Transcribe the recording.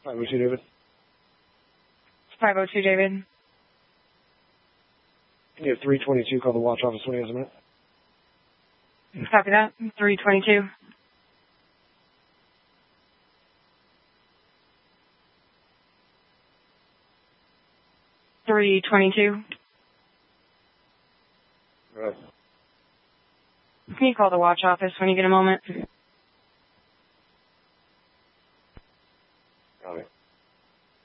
502 David. 502 David. You have 322, call the watch office when he has a minute. Copy that. 322. Right. Can you call the watch office when you get a moment?